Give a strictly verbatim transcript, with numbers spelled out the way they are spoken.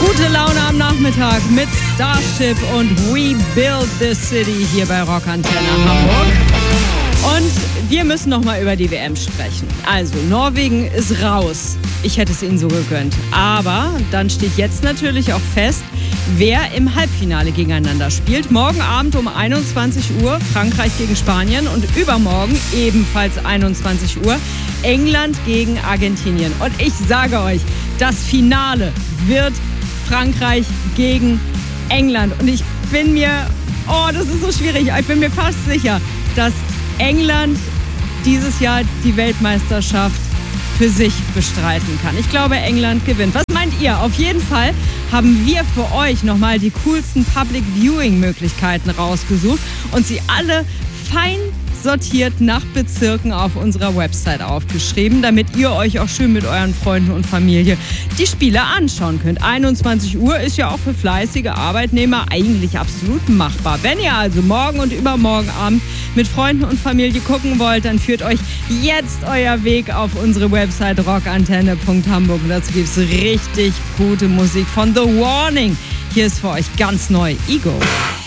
Gute Laune am Nachmittag mit Starship und We Build This City hier bei Rock Antenne Hamburg. Und wir müssen noch mal über die W M sprechen. Also, Norwegen ist raus. Ich hätte es ihnen so gegönnt. Aber dann steht jetzt natürlich auch fest, wer im Halbfinale gegeneinander spielt. Morgen Abend um einundzwanzig Uhr Frankreich gegen Spanien und übermorgen ebenfalls einundzwanzig Uhr England gegen Argentinien. Und ich sage euch, das Finale wird Frankreich gegen England. Und ich bin mir, oh, das ist so schwierig, ich bin mir fast sicher, dass England dieses Jahr die Weltmeisterschaft für sich bestreiten kann. Ich glaube, England gewinnt. Was meint ihr? Auf jeden Fall haben wir für euch nochmal die coolsten Public Viewing Möglichkeiten rausgesucht und sie alle fein sortiert nach Bezirken auf unserer Website aufgeschrieben, damit ihr euch auch schön mit euren Freunden und Familie die Spiele anschauen könnt. einundzwanzig Uhr ist ja auch für fleißige Arbeitnehmer eigentlich absolut machbar. Wenn ihr also morgen und übermorgen Abend mit Freunden und Familie gucken wollt, dann führt euch jetzt euer Weg auf unsere Website rockantenne punkt hamburg. Und dazu gibt es richtig gute Musik von The Warning. Hier ist für euch ganz neu Ego.